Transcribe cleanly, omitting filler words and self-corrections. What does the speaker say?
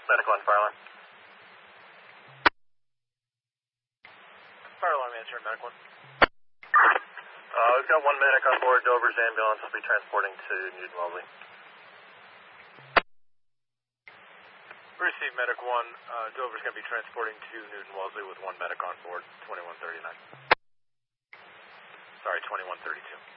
Medic 1, fire alarm. Fire alarm answering, Medic 1. We've got one medic on board. Dover's ambulance will be transporting to Newton Wellesley. Receive Medic 1. Dover's going to be transporting to Newton Wellesley with one medic on board, 2139. Sorry, 2132.